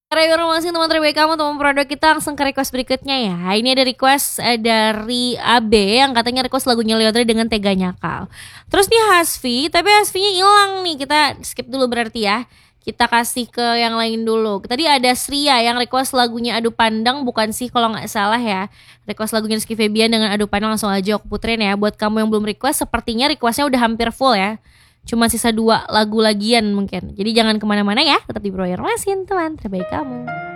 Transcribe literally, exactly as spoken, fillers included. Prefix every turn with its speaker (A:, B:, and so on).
A: Informasi teman terbaik kamu, teman produk kita, langsung ke request berikutnya ya. Ini ada request eh, dari A B yang katanya request lagunya Leodre dengan Tega Nyakal. Terus nih Hasfi, tapi Hasfinya hilang nih. Kita skip dulu berarti ya. Kita kasih ke yang lain dulu. Tadi ada Sria yang request lagunya Adu Pandang, bukan sih kalau nggak salah ya. Request lagunya Rizky Febian dengan Adu Pandang, langsung aja aku puterin ya. Buat kamu yang belum request, sepertinya requestnya udah hampir full ya. Cuma sisa dua lagu lagian mungkin. Jadi jangan kemana-mana ya. Tetap di Bro Masin, teman terbaik kamu.